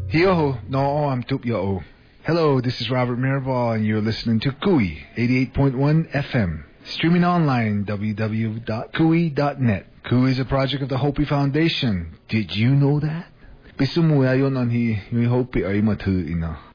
Yo, no, I'm Tup Yo. Hello, this is Robert Mirabal, and you're listening to Kui 88.1 FM. Streaming online, www.kui.net. Kui is a project of the Hopi Foundation. Did you know that? Pisumuya yon ang hi Hopi ay matu ina.